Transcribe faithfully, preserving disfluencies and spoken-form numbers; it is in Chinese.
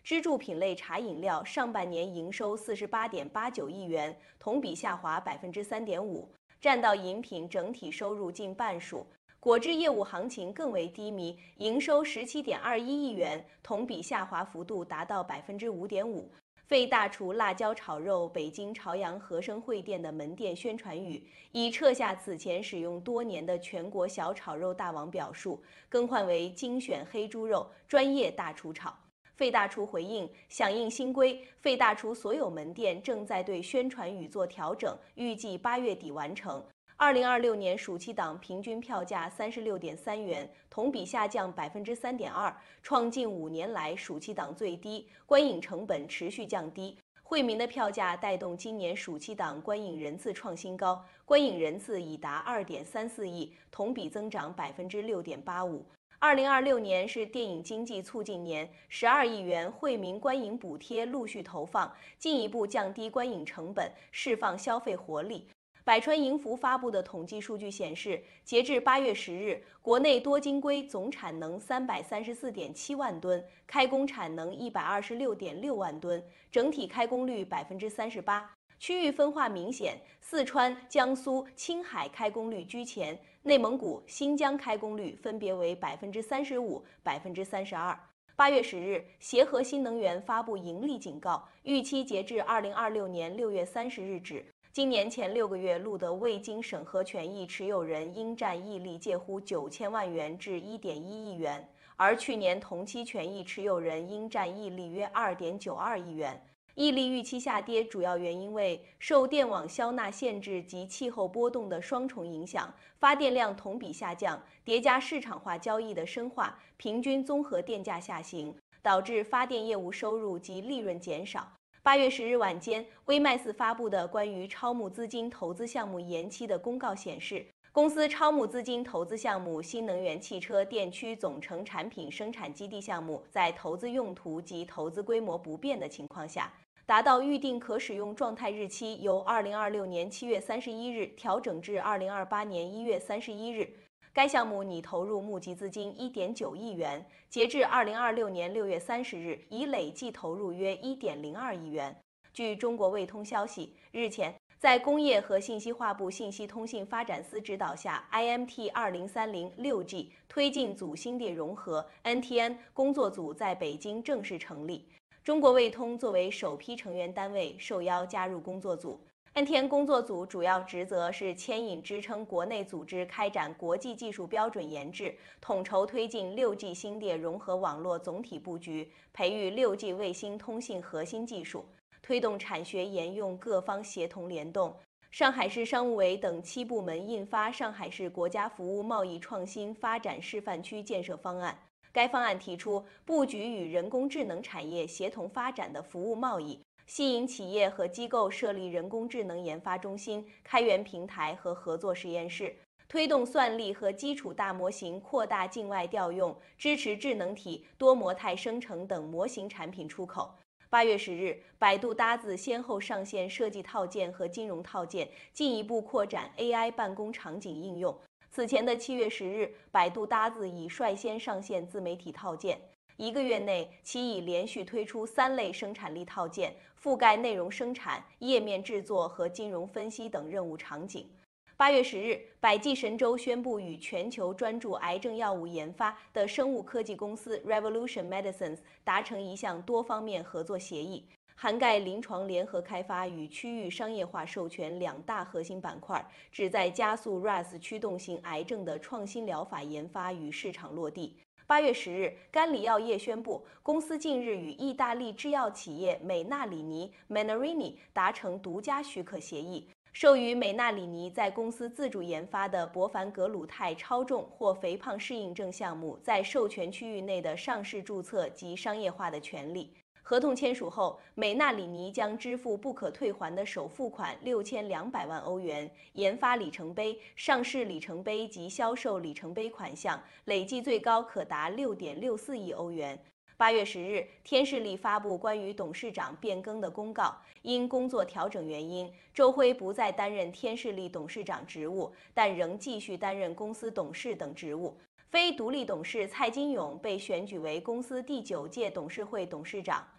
支柱品类茶饮料上半年营收四十八点八九亿元，同比下滑百分之三点五，占到饮品整体收入近半数。果汁业务行情更为低迷，营收十七点二一亿元，同比下滑幅度达到百分之五点五。费大厨辣椒炒肉北京朝阳和生汇店的门店宣传语，已撤下此前使用多年的全国小炒肉大王表述，更换为精选黑猪肉专业大厨炒。费大厨回应，响应新规，费大厨所有门店正在对宣传语做调整，预计八月底完成。二零二六年暑期档平均票价三十六点三元，同比下降百分之三点二，创近五年来暑期档最低。观影成本持续降低，惠民的票价带动今年暑期档观影人次创新高，观影人次已达二点三四亿，同比增长百分之六点八五。二零二六年是电影经济促进年，十二亿元惠民观影补贴陆续投放，进一步降低观影成本，释放消费活力。百川银服发布的统计数据显示，截至八月十日，国内多晶硅总产能三百三十四点七万吨，开工产能一百二十六点六万吨，整体开工率百分之三十八。区域分化明显，四川、江苏、青海开工率居前，内蒙古、新疆开工率分别为百分之三十五、百分之三十二。八月十日，协和新能源发布盈利警告，预期截至二零二六年六月三十日止。今年前六个月录得未经审核权益持有人应占溢利介乎九千万元至一点一亿元，而去年同期权益持有人应占溢利约二点九二亿元。溢利预期下跌主要原因为受电网消纳限制及气候波动的双重影响，发电量同比下降，叠加市场化交易的深化，平均综合电价下行，导致发电业务收入及利润减少。八月十日晚间，微麦斯发布的关于超募资金投资项目延期的公告显示，公司超募资金投资项目新能源汽车电驱总成产品生产基地项目在投资用途及投资规模不变的情况下，达到预定可使用状态日期由二零二六年七月三十一日调整至二零二八年一月三十一日。该项目拟投入募集资金一点九亿元，截至二零二六年六月三十日，已累计投入约一点零二亿元。据中国卫通消息，日前，在工业和信息化部信息通信发展司指导下 ，I M T 二零三零 六 G 推进组芯片融合 N T N 工作组在北京正式成立。中国卫通作为首批成员单位，受邀加入工作组。N T N 工作组主要职责是牵引支撑国内组织开展国际技术标准研制，统筹推进 六 G 芯片融合网络总体布局，培育 六 G 卫星通信核心技术，推动产学研用各方协同联动。上海市商务委等七部门印发《上海市国家服务贸易创新发展示范区建设方案》。该方案提出布局与人工智能产业协同发展的服务贸易，吸引企业和机构设立人工智能研发中心、开源平台和合作实验室，推动算力和基础大模型扩大境外调用，支持智能体、多模态生成等模型产品出口。八月十日，百度搭子先后上线设计套件和金融套件，进一步扩展 A I 办公场景应用。此前的七月十日，百度搭子已率先上线自媒体套件。一个月内，其已连续推出三类生产力套件，覆盖内容生产、页面制作和金融分析等任务场景。八月十日，百济神州宣布与全球专注癌症药物研发的生物科技公司 Revolution Medicines 达成一项多方面合作协议，涵盖临床联合开发与区域商业化授权两大核心板块，旨在加速 R A S 驱动性癌症的创新疗法研发与市场落地。八月十日，甘李药业宣布，公司近日与意大利制药企业美纳里尼 （Menarini） 达成独家许可协议，授予美纳里尼在公司自主研发的博凡格鲁肽超重或肥胖适应症项目在授权区域内的上市注册及商业化的权利。合同签署后，美纳里尼将支付不可退还的首付款六千两百万欧元，研发里程碑、上市里程碑及销售里程碑款项累计最高可达六点六四亿欧元。八月十日，天士力发布关于董事长变更的公告，因工作调整原因，周辉不再担任天士力董事长职务，但仍继续担任公司董事等职务。非独立董事蔡金勇被选举为公司第九届董事会董事长。